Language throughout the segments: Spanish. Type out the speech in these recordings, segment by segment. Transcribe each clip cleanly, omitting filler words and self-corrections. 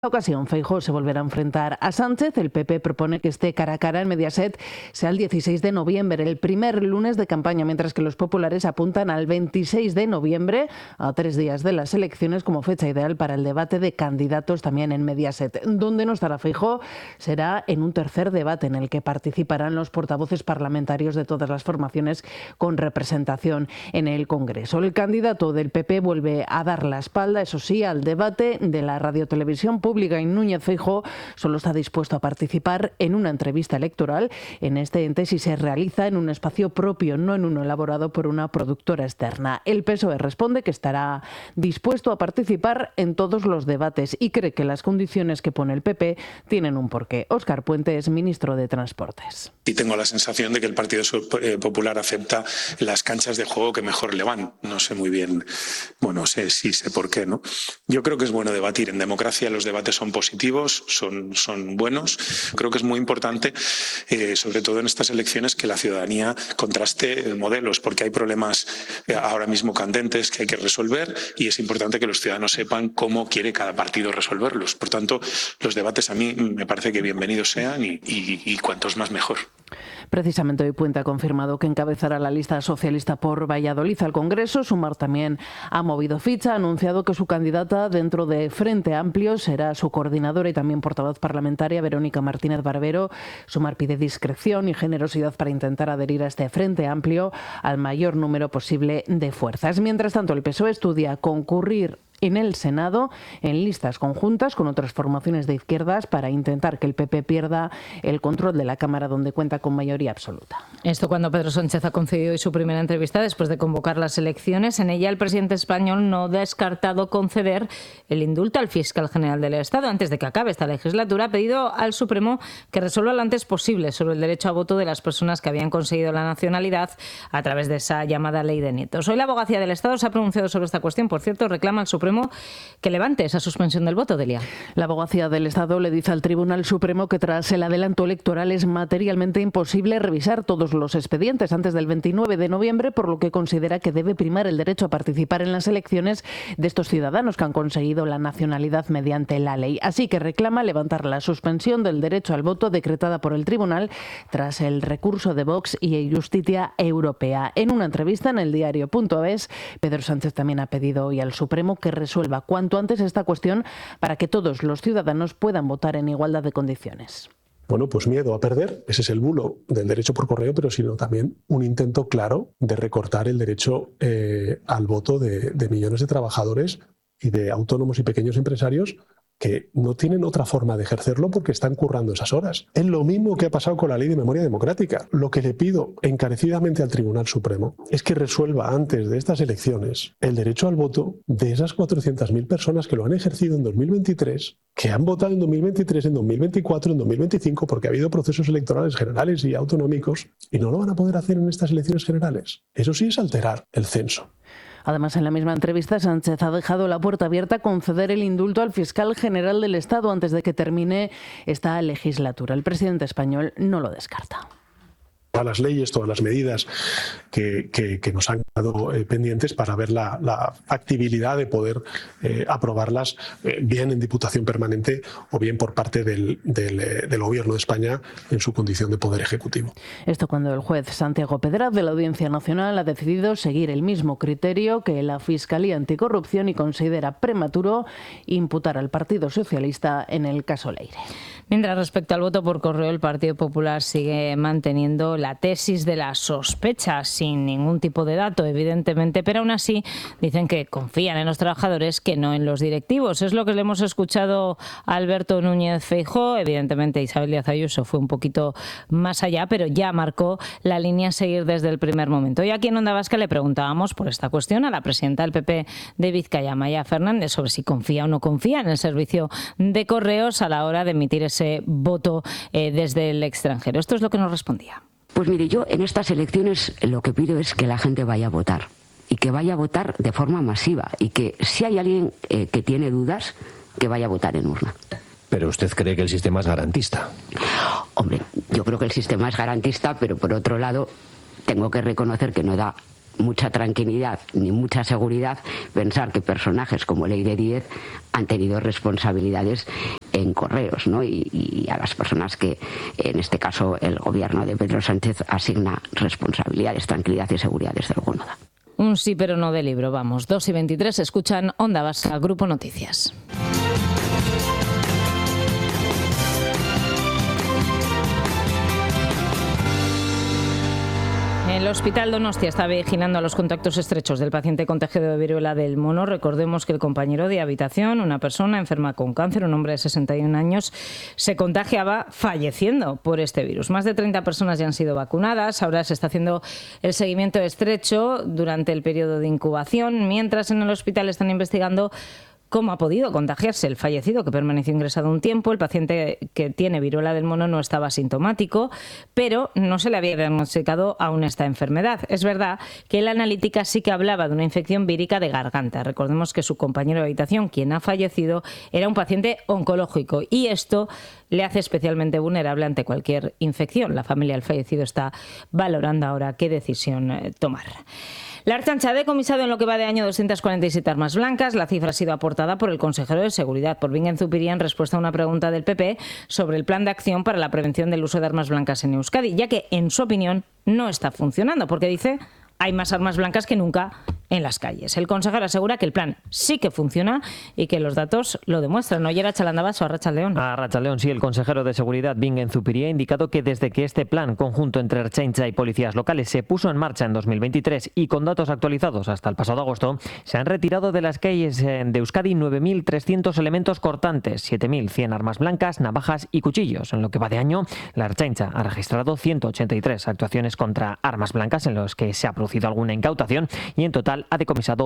Ocasión, Feijóo se volverá a enfrentar a Sánchez. El PP propone que esté cara a cara en Mediaset sea el 16 de noviembre, el primer lunes de campaña, mientras que los populares apuntan al 26 de noviembre, a 3 días de las elecciones, como fecha ideal para el debate de candidatos también en Mediaset. Donde no estará Feijóo será en un tercer debate en el que participarán los portavoces parlamentarios de todas las formaciones con representación en el Congreso. El candidato del PP vuelve a dar la espalda, eso sí, al debate de la radiotelevisión pública, y Núñez Feijóo solo está dispuesto a participar en una entrevista electoral en este ente si se realiza en un espacio propio, no en uno elaborado por una productora externa. El PSOE responde que estará dispuesto a participar en todos los debates y cree que las condiciones que pone el PP tienen un porqué. Óscar Puente es ministro de Transportes. Y tengo la sensación de que el Partido Popular acepta las canchas de juego que mejor le van. No sé muy bien, sé por qué, ¿no? Yo creo que es bueno debatir. En democracia los debates son positivos, son buenos. Creo que es muy importante, sobre todo en estas elecciones, que la ciudadanía contraste modelos, porque hay problemas ahora mismo candentes que hay que resolver y es importante que los ciudadanos sepan cómo quiere cada partido resolverlos. Por tanto, los debates a mí me parece que bienvenidos sean y cuantos más mejor. Precisamente hoy Puente ha confirmado que encabezará la lista socialista por Valladolid al Congreso. Sumar también ha movido ficha, ha anunciado que su candidata dentro de Frente Amplio será su coordinadora y también portavoz parlamentaria, Verónica Martínez Barbero. Sumar pide discreción y generosidad para intentar adherir a este Frente Amplio al mayor número posible de fuerzas. Mientras tanto, el PSOE estudia concurrir en el Senado en listas conjuntas con otras formaciones de izquierdas para intentar que el PP pierda el control de la Cámara, donde cuenta con mayoría absoluta. Esto cuando Pedro Sánchez ha concedido hoy su primera entrevista después de convocar las elecciones. En ella el presidente español no ha descartado conceder el indulto al fiscal general del Estado antes de que acabe esta legislatura. Ha pedido al Supremo que resuelva lo antes posible sobre el derecho a voto de las personas que habían conseguido la nacionalidad a través de esa llamada ley de nietos. Hoy la Abogacía del Estado se ha pronunciado sobre esta cuestión. Por cierto, reclama al Supremo que levante esa suspensión del voto, Delia. La Abogacía del Estado le dice al Tribunal Supremo que tras el adelanto electoral es materialmente imposible revisar todos los expedientes antes del 29 de noviembre, por lo que considera que debe primar el derecho a participar en las elecciones de estos ciudadanos que han conseguido la nacionalidad mediante la ley. Así que reclama levantar la suspensión del derecho al voto decretada por el Tribunal tras el recurso de Vox y Justicia Europea. En una entrevista en el diario.es, Pedro Sánchez también ha pedido hoy al Supremo que resuelva cuanto antes esta cuestión para que todos los ciudadanos puedan votar en igualdad de condiciones. Bueno, pues miedo a perder, ese es el bulo del derecho por correo, pero sino también un intento claro de recortar el derecho al voto de millones de trabajadores y de autónomos y pequeños empresarios que no tienen otra forma de ejercerlo porque están currando esas horas. Es lo mismo que ha pasado con la Ley de Memoria Democrática. Lo que le pido encarecidamente al Tribunal Supremo es que resuelva antes de estas elecciones el derecho al voto de esas 400.000 personas que lo han ejercido en 2023, que han votado en 2023, en 2024, en 2025, porque ha habido procesos electorales generales y autonómicos y no lo van a poder hacer en estas elecciones generales. Eso sí es alterar el censo. Además, en la misma entrevista, Sánchez ha dejado la puerta abierta a conceder el indulto al fiscal general del Estado antes de que termine esta legislatura. El presidente español no lo descarta. Todas las leyes, todas las medidas que nos han quedado pendientes para ver la factibilidad de poder aprobarlas bien en Diputación Permanente o bien por parte del Gobierno de España en su condición de Poder Ejecutivo. Esto cuando el juez Santiago Pedraz de la Audiencia Nacional ha decidido seguir el mismo criterio que la Fiscalía Anticorrupción y considera prematuro imputar al Partido Socialista en el caso Leire. Mientras, respecto al voto por correo, el Partido Popular sigue manteniendo la tesis de la sospecha sin ningún tipo de dato, evidentemente, pero aún así dicen que confían en los trabajadores que no en los directivos. Es lo que le hemos escuchado a Alberto Núñez Feijóo. Evidentemente, Isabel Díaz Ayuso fue un poquito más allá, pero ya marcó la línea a seguir desde el primer momento. Y aquí en Onda Vasca le preguntábamos por esta cuestión a la presidenta del PP de Vizcaya, Amaia Fernández, sobre si confía o no confía en el servicio de correos a la hora de emitir ese voto desde el extranjero. Esto es lo que nos respondía. Pues mire, yo en estas elecciones lo que pido es que la gente vaya a votar y que vaya a votar de forma masiva y que si hay alguien que tiene dudas, que vaya a votar en urna. ¿Pero usted cree que el sistema es garantista? Hombre, yo creo que el sistema es garantista, pero por otro lado tengo que reconocer que no da mucha tranquilidad ni mucha seguridad pensar que personajes como Leire Díez han tenido responsabilidades en Correos, ¿no? Y a las personas que, en este caso, el gobierno de Pedro Sánchez asigna responsabilidades, tranquilidad y seguridad, desde luego no da. Un sí pero no de libro, vamos. 2:23, escuchan Onda Vasca, Grupo Noticias. El Hospital Donostia está vigilando a los contactos estrechos del paciente contagiado de viruela del mono. Recordemos que el compañero de habitación, una persona enferma con cáncer, un hombre de 61 años, se contagiaba falleciendo por este virus. Más de 30 personas ya han sido vacunadas. Ahora se está haciendo el seguimiento estrecho durante el periodo de incubación, mientras en el hospital están investigando cómo ha podido contagiarse el fallecido, que permaneció ingresado un tiempo. El paciente que tiene viruela del mono no estaba asintomático, pero no se le había diagnosticado aún esta enfermedad. Es verdad que la analítica sí que hablaba de una infección vírica de garganta. Recordemos que su compañero de habitación, quien ha fallecido, era un paciente oncológico y esto le hace especialmente vulnerable ante cualquier infección. La familia del fallecido está valorando ahora qué decisión tomar. La Ertzaintza ha decomisado en lo que va de año 247 armas blancas. La cifra ha sido aportada por el consejero de Seguridad, por Bingen Zupiria, en respuesta a una pregunta del PP sobre el plan de acción para la prevención del uso de armas blancas en Euskadi, ya que, en su opinión, no está funcionando, porque dice hay más armas blancas que nunca en las calles. El consejero asegura que el plan sí que funciona y que los datos lo demuestran. ¿No era Chalandabaso, Arratsaldeon? Arratsaldeon, sí. El consejero de Seguridad, Bingen Zupiria, ha indicado que desde que este plan conjunto entre Ertzaintza y policías locales se puso en marcha en 2023 y con datos actualizados hasta el pasado agosto, se han retirado de las calles de Euskadi 9.300 elementos cortantes, 7.100 armas blancas, navajas y cuchillos. En lo que va de año, la Ertzaintza ha registrado 183 actuaciones contra armas blancas en los que se ha producido alguna incautación y en total ha decomisado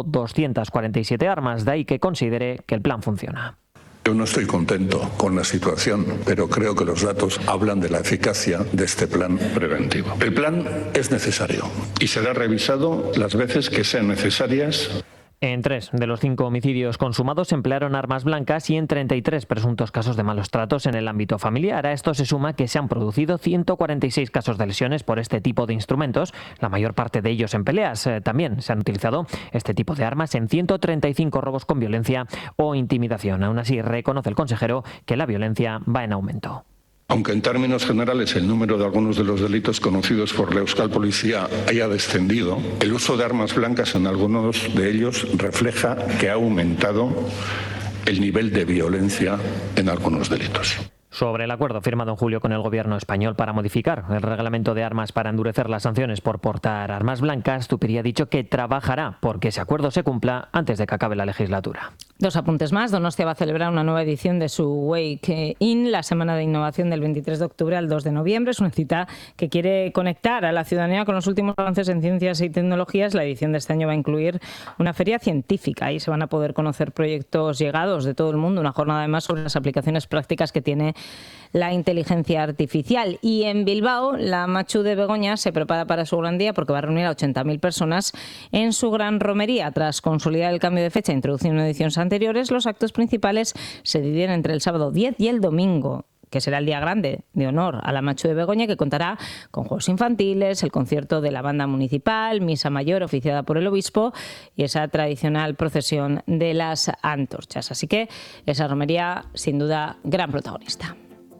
247 armas, de ahí que considere que el plan funciona. Yo no estoy contento con la situación, pero creo que los datos hablan de la eficacia de este plan preventivo. El plan es necesario y será revisado las veces que sean necesarias. En 3 de los 5 homicidios consumados se emplearon armas blancas y en 33 presuntos casos de malos tratos en el ámbito familiar. A esto se suma que se han producido 146 casos de lesiones por este tipo de instrumentos, la mayor parte de ellos en peleas. También se han utilizado este tipo de armas en 135 robos con violencia o intimidación. Aún así, reconoce el consejero que la violencia va en aumento. Aunque en términos generales el número de algunos de los delitos conocidos por la Euskal Policía haya descendido, el uso de armas blancas en algunos de ellos refleja que ha aumentado el nivel de violencia en algunos delitos. Sobre el acuerdo firmado en julio con el gobierno español para modificar el reglamento de armas para endurecer las sanciones por portar armas blancas, Zupiria ha dicho que trabajará porque ese acuerdo se cumpla antes de que acabe la legislatura. 2 apuntes más. Donostia va a celebrar una nueva edición de su Wake In, la Semana de Innovación del 23 de octubre al 2 de noviembre. Es una cita que quiere conectar a la ciudadanía con los últimos avances en ciencias y tecnologías. La edición de este año va a incluir una feria científica y se van a poder conocer proyectos llegados de todo el mundo. Una jornada además sobre las aplicaciones prácticas que tiene la inteligencia artificial. Y en Bilbao, la Machu de Begoña se prepara para su gran día porque va a reunir a 80.000 personas en su gran romería. Tras consolidar el cambio de fecha introducido en ediciones anteriores, los actos principales se dividen entre el sábado 10 y el domingo, que será el día grande de honor a la Machu de Begoña, que contará con juegos infantiles, el concierto de la banda municipal, misa mayor oficiada por el obispo y esa tradicional procesión de las antorchas. Así que esa romería, sin duda, gran protagonista.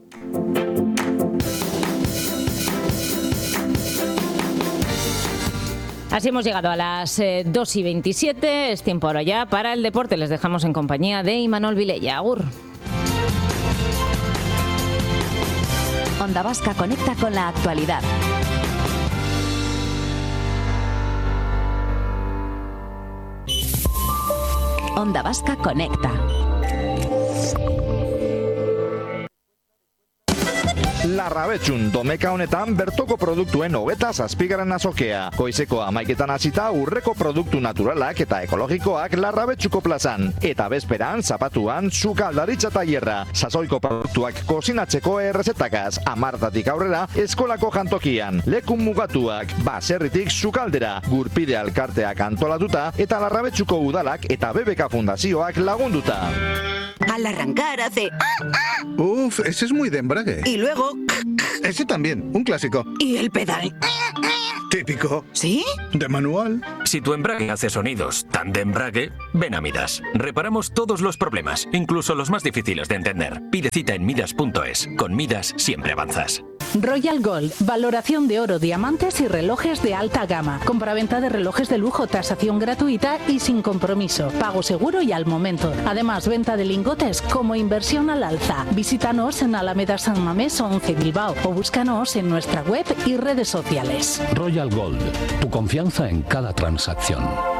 Así hemos llegado a las 2:27. Es tiempo ahora ya para el deporte. Les dejamos en compañía de Imanol Vilella. Agur. Onda Vasca conecta con la actualidad. Onda Vasca conecta. Larrabetxun domeka honetan bertoko produktuen 27. azokea. Goizeko 11:00 hasita urreko produktu naturalak eta ekologikoak Larrabetxuko plazan. Eta bezperan zapatuan sukaldaritza tailerra. Sasoiko produktuak kozinatzeko errezetakaz. 10:00 aurrera eskolako jantokian. Lekun mugatuak, baserritik sukaldera. Gurpide alkarteak antolatuta eta Larrabetxuko udalak eta BBK Fundazioak lagunduta. Al arrancar hace... Uf, ese es muy de embrague. Y luego... Ese también, un clásico. Y el pedal... Típico. ¿Sí? De manual. Si tu embrague hace sonidos tan de embrague, ven a Midas. Reparamos todos los problemas, incluso los más difíciles de entender. Pide cita en Midas.es. Con Midas siempre avanzas. Royal Gold, valoración de oro, diamantes y relojes de alta gama. Compraventa de relojes de lujo, tasación gratuita y sin compromiso. Pago seguro y al momento. Además, venta de lingotes como inversión al alza. Visítanos en Alameda San Mamés 11 Bilbao o búscanos en nuestra web y redes sociales. Royal Gold, tu confianza en cada transacción.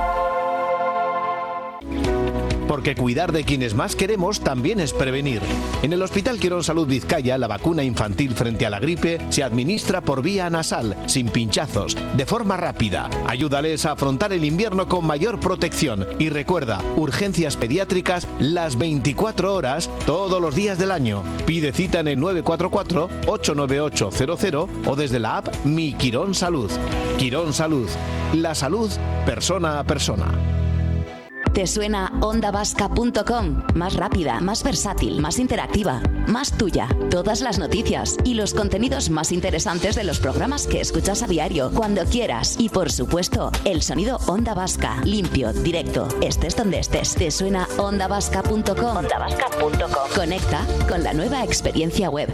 Porque cuidar de quienes más queremos también es prevenir. En el Hospital Quirón Salud Vizcaya, la vacuna infantil frente a la gripe se administra por vía nasal, sin pinchazos, de forma rápida. Ayúdales a afrontar el invierno con mayor protección. Y recuerda, urgencias pediátricas las 24 horas, todos los días del año. Pide cita en el 944-89800 o desde la app Mi Quirón Salud. Quirón Salud, la salud persona a persona. ¿Te suena ondavasca.com? Más rápida, más versátil, más interactiva, más tuya. Todas las noticias y los contenidos más interesantes de los programas que escuchas a diario, cuando quieras. Y por supuesto, el sonido Onda Vasca, limpio, directo, estés donde estés. ¿Te suena ondavasca.com? Ondavasca.com. Conecta con la nueva experiencia web.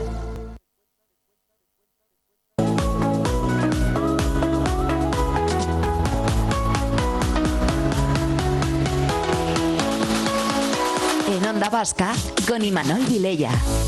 Onda Vasca con Imanol Vilella.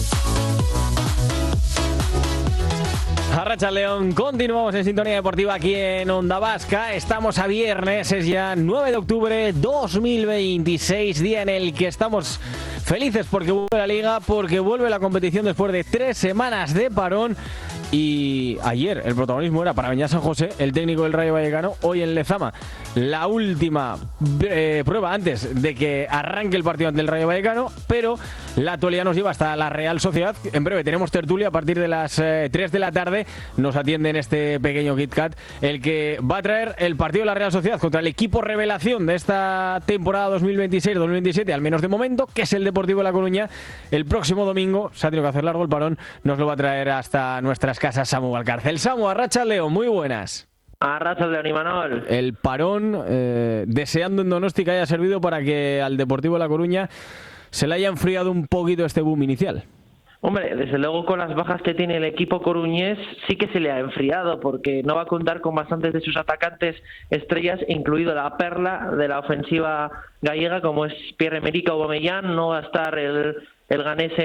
Arratsaldeon, continuamos en Sintonía Deportiva aquí en Onda Vasca. Estamos a viernes, es ya 9 de octubre 2026, día en el que estamos felices porque vuelve la Liga, porque vuelve la competición después de 3 semanas de parón. Y ayer el protagonismo era para Beñat San José, el técnico del Rayo Vallecano, hoy en Lezama. La última prueba antes de que arranque el partido ante el Rayo Vallecano, pero la actualidad nos lleva hasta la Real Sociedad. En breve tenemos tertulia a partir de las 3 de la tarde. Nos atiende en este pequeño Kit Kat el que va a traer el partido de la Real Sociedad contra el equipo revelación de esta temporada 2026-2027, al menos de momento, que es el Deportivo de La Coruña. El próximo domingo, se ha tenido que hacer largo el parón, nos lo va a traer hasta nuestras casas Samu Valcárcel. Samu, arratsaldeon, muy buenas. Arratsaldeon, Imanol. El parón, deseando en Donosti que haya servido para que al Deportivo de La Coruña se le haya enfriado un poquito este boom inicial. Hombre, desde luego con las bajas que tiene el equipo coruñés sí que se le ha enfriado, porque no va a contar con bastantes de sus atacantes estrellas, incluido la perla de la ofensiva gallega como es Pierre-Emerick Aubameyang. No va a estar el ganés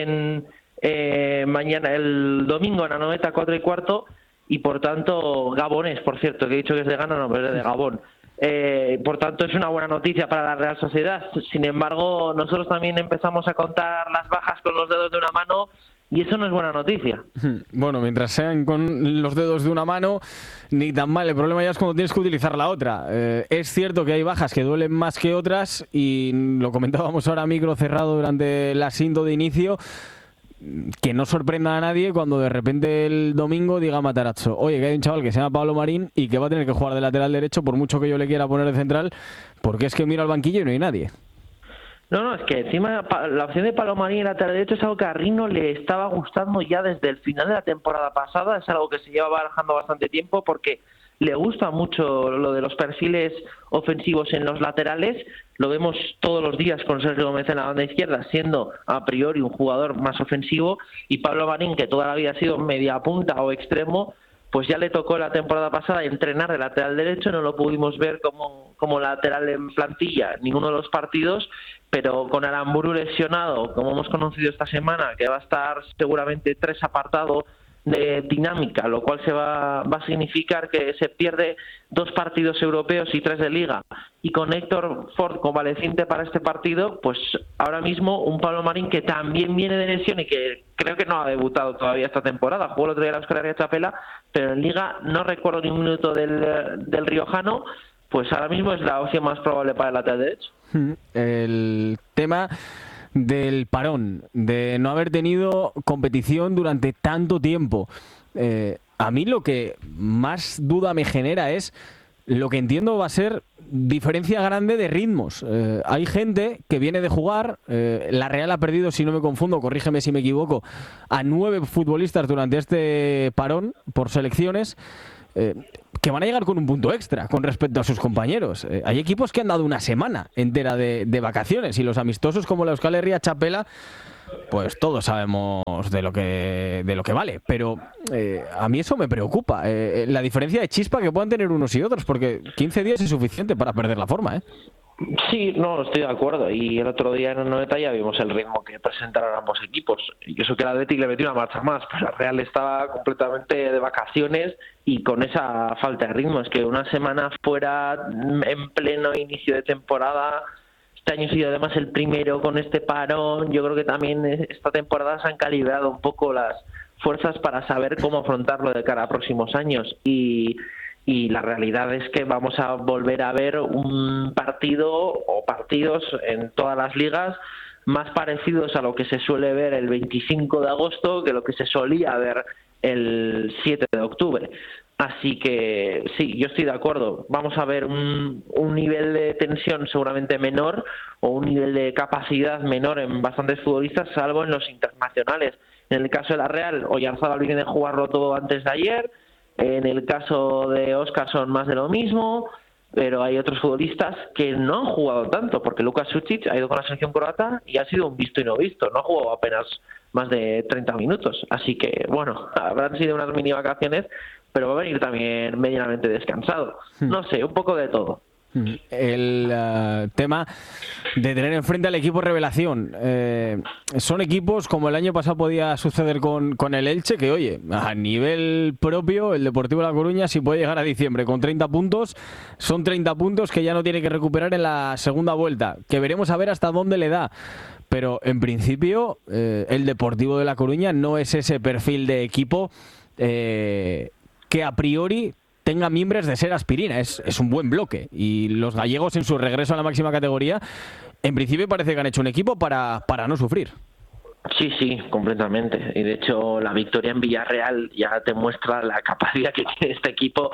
mañana, el domingo en Anoeta 4:15, y por tanto, gabonés, por cierto, que he dicho que es de Ghana, no, pero es de Gabón. Por tanto, es una buena noticia para la Real Sociedad. Sin embargo, nosotros también empezamos a contar las bajas con los dedos de una mano, y eso no es buena noticia. Bueno, mientras sean con los dedos de una mano, ni tan mal. El problema ya es cuando tienes que utilizar la otra. Es cierto que hay bajas que duelen más que otras, y lo comentábamos ahora a micro cerrado durante la cinta de inicio. Que no sorprenda a nadie cuando de repente el domingo diga Matarazzo: oye, que hay un chaval que se llama Pablo Marín y que va a tener que jugar de lateral derecho por mucho que yo le quiera poner de central, porque es que miro al banquillo y no hay nadie. No, es que encima la opción de Pablo Marín en lateral derecho es algo que a Rino le estaba gustando ya desde el final de la temporada pasada. Es algo que se lleva barajando bastante tiempo, porque le gusta mucho lo de los perfiles ofensivos en los laterales. Lo vemos todos los días con Sergio Gómez en la banda izquierda, siendo a priori un jugador más ofensivo, y Pablo Marín, que toda la vida ha sido media punta o extremo, pues ya le tocó la temporada pasada entrenar de lateral derecho. No lo pudimos ver como lateral en plantilla ninguno de los partidos, pero con Aramburu lesionado, como hemos conocido esta semana, que va a estar seguramente 3 apartado de dinámica, lo cual va a significar que se pierde 2 partidos europeos y 3 de Liga, y con Héctor Ford convaleciente para este partido, pues ahora mismo un Pablo Marín que también viene de lesión y que creo que no ha debutado todavía esta temporada. Jugó el otro día la Euskal Herria Txapela, pero en Liga no recuerdo ni un minuto del riojano. Pues ahora mismo es la opción más probable para el lateral derecho. El tema del parón, de no haber tenido competición durante tanto tiempo. A mí lo que más duda me genera es lo que entiendo va a ser diferencia grande de ritmos. Hay gente que viene de jugar, la Real ha perdido, si no me confundo, corrígeme si me equivoco, a 9 futbolistas durante este parón por selecciones, que van a llegar con un punto extra con respecto a sus compañeros. Hay equipos que han dado una semana entera de vacaciones, y los amistosos como la Euskal Herria Txapela, pues todos sabemos de lo que vale, pero a mí eso me preocupa, la diferencia de chispa que puedan tener unos y otros, porque 15 días es suficiente para perder la forma, ¿eh? Sí, no, estoy de acuerdo. Y el otro día en el Noeta ya vimos el ritmo que presentaron ambos equipos. Y eso que el Athletic le metió una marcha más, pero la Real estaba completamente de vacaciones y con esa falta de ritmo. Es que una semana fuera en pleno inicio de temporada. Este año ha sido además el primero con este parón. Yo creo que también esta temporada se han calibrado un poco las fuerzas para saber cómo afrontarlo de cara a próximos años. Y la realidad es que vamos a volver a ver un partido o partidos en todas las ligas más parecidos a lo que se suele ver el 25 de agosto que lo que se solía ver el 7 de octubre. Así que sí, yo estoy de acuerdo. Vamos a ver un nivel de tensión seguramente menor o un nivel de capacidad menor en bastantes futbolistas, salvo en los internacionales. En el caso de la Real, Oyarzábal viene de jugarlo todo antes de ayer. En el caso de Óscar son más de lo mismo, pero hay otros futbolistas que no han jugado tanto, porque Luka Šušić ha ido con la selección croata y ha sido un visto y no visto, no ha jugado apenas más de 30 minutos. Así que, bueno, habrán sido unas mini vacaciones, pero va a venir también medianamente descansado. No sé, un poco de todo. El tema de tener enfrente al equipo revelación, son equipos como el año pasado podía suceder con el Elche, que oye, a nivel propio el Deportivo La Coruña, si puede llegar a diciembre con 30 puntos, son 30 puntos que ya no tiene que recuperar en la segunda vuelta, que veremos a ver hasta dónde le da. Pero en principio el Deportivo de La Coruña no es ese perfil de equipo que a priori tenga mimbres de ser aspirina. Es un buen bloque, y los gallegos en su regreso a la máxima categoría en principio parece que han hecho un equipo para no sufrir. Sí, completamente. Y de hecho la victoria en Villarreal ya te muestra la capacidad que tiene este equipo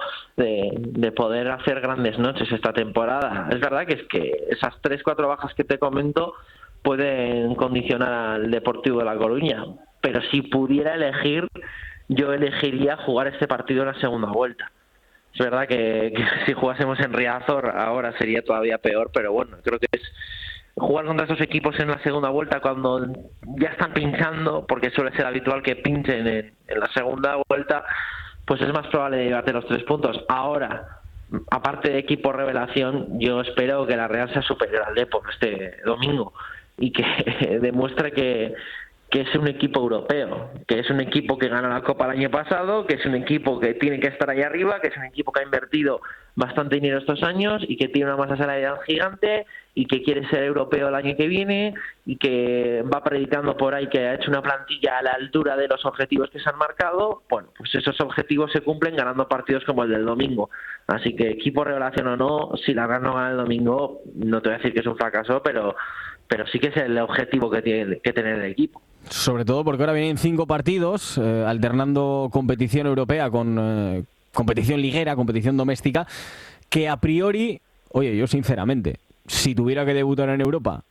de poder hacer grandes noches esta temporada. Es verdad que esas 3-4 bajas que te comento pueden condicionar al Deportivo de La Coruña, pero si pudiera elegir, yo elegiría jugar este partido en la segunda vuelta. Es verdad que si jugásemos en Riazor ahora sería todavía peor, pero bueno, creo que es jugar contra esos equipos en la segunda vuelta cuando ya están pinchando, porque suele ser habitual que pinchen en la segunda vuelta, pues es más probable de llevarte los 3 puntos. Ahora, aparte de equipo revelación, yo espero que la Real sea superior al Depor este domingo y que demuestre que es un equipo europeo, que es un equipo que ganó la Copa el año pasado, que es un equipo que tiene que estar ahí arriba, que es un equipo que ha invertido bastante dinero estos años y que tiene una masa salarial gigante y que quiere ser europeo el año que viene y que va predicando por ahí que ha hecho una plantilla a la altura de los objetivos que se han marcado. Bueno, pues esos objetivos se cumplen ganando partidos como el del domingo. Así que equipo revelación o no, si la Real no gana el domingo, no te voy a decir que es un fracaso, pero sí que es el objetivo que tiene que tener el equipo. Sobre todo porque ahora vienen 5 partidos, alternando competición europea con competición liguera, competición doméstica, que a priori, oye, yo sinceramente, si tuviera que debutar en Europa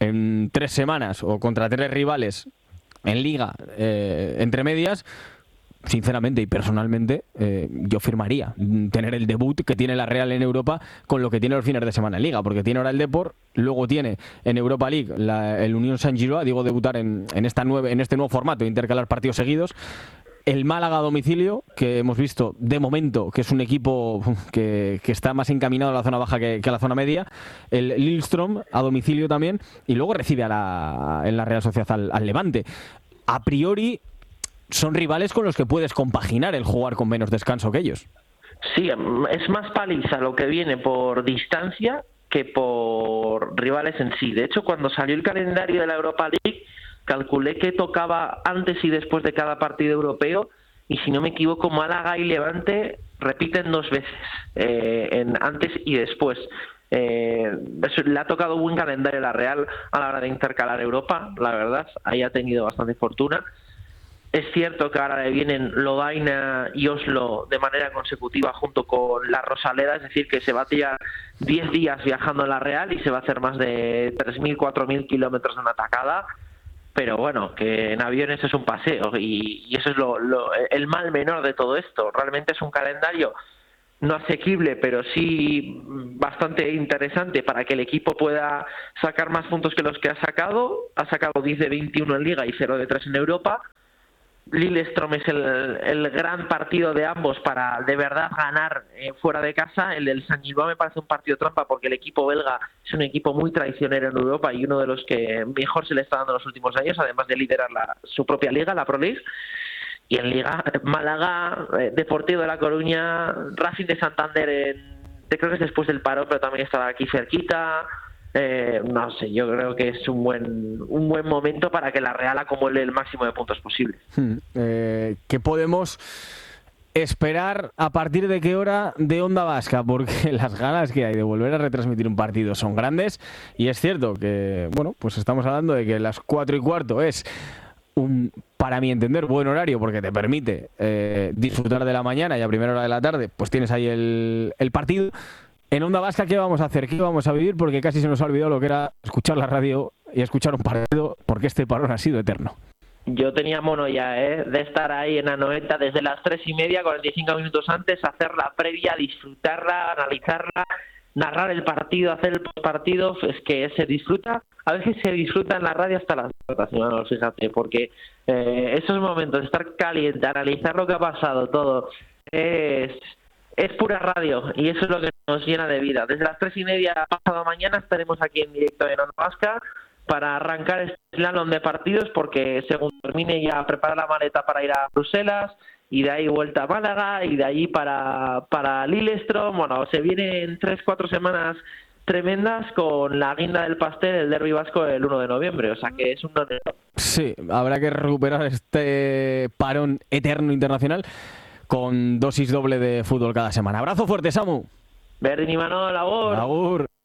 en 3 semanas o contra 3 rivales en liga, entre medias, sinceramente y personalmente, yo firmaría tener el debut que tiene la Real en Europa con lo que tiene los fines de semana en Liga, porque tiene ahora el Depor, luego tiene en Europa League el Unión Saint-Gillois, digo, debutar en este nuevo formato, intercalar partidos seguidos. El Málaga a domicilio, que hemos visto de momento que es un equipo que está más encaminado a la zona baja que a la zona media. El Lillestrøm a domicilio también, y luego recibe en la Real Sociedad al Levante. A priori son rivales con los que puedes compaginar el jugar con menos descanso que ellos. Sí, es más paliza lo que viene por distancia que por rivales en sí. De hecho, cuando salió el calendario de la Europa League, calculé que tocaba antes y después de cada partido europeo, y si no me equivoco, Málaga y Levante repiten 2 veces, en antes y después. Le ha tocado buen calendario a la Real a la hora de intercalar Europa, la verdad, ahí ha tenido bastante fortuna. Es cierto que ahora le vienen Lovaina y Oslo de manera consecutiva junto con la Rosaleda, es decir, que se va a tirar 10 días viajando en la Real y se va a hacer más de 3.000, 4.000 kilómetros en una tacada, pero bueno, que en aviones es un paseo y eso es el mal menor de todo esto. Realmente es un calendario no asequible, pero sí bastante interesante para que el equipo pueda sacar más puntos que los que ha sacado. Ha sacado 10 de 21 en Liga y 0 de 3 en Europa. Lillestrøm es el gran partido de ambos para de verdad ganar fuera de casa. El del San Gilbao me parece un partido trampa porque el equipo belga es un equipo muy traicionero en Europa y uno de los que mejor se le está dando en los últimos años, además de liderar su propia liga, la Pro League. Y en Liga, Málaga, Deportivo de La Coruña, Racing de Santander, creo que es después del paro, pero también estaba aquí cerquita. No sé, yo creo que es un buen momento para que la Real acumule el máximo de puntos posible. ¿Qué podemos esperar a partir de qué hora de Onda Vasca? Porque las ganas que hay de volver a retransmitir un partido son grandes y es cierto que, bueno, pues estamos hablando de que las 4:15 es para mi entender, buen horario porque te permite disfrutar de la mañana y a primera hora de la tarde pues tienes ahí el partido. En Onda Vasca, ¿qué vamos a hacer? ¿Qué vamos a vivir? Porque casi se nos ha olvidado lo que era escuchar la radio y escuchar un partido, porque este parón ha sido eterno. Yo tenía mono ya, de estar ahí en Anoeta desde las 3:30, 45 minutos antes, hacer la previa, disfrutarla, analizarla, narrar el partido, hacer el postpartido. Es que se disfruta, a veces se disfruta en la radio hasta las puertas, no, fíjate, porque esos momentos de estar caliente, analizar lo que ha pasado, todo, es pura radio y eso es lo que nos llena de vida. Desde las 3:30 pasado mañana estaremos aquí en directo en Onda Vasca para arrancar este slalom de partidos, porque según termine ya prepara la maleta para ir a Bruselas y de ahí vuelta a Málaga y de ahí para Lillestrøm. Bueno, se vienen 3-4 semanas tremendas con la guinda del pastel, el derbi vasco el 1 de noviembre, o sea que es un honor. Sí, habrá que recuperar este parón eterno internacional con dosis doble de fútbol cada semana. Abrazo fuerte, Samu. Berdin y Manol, agur. Agur.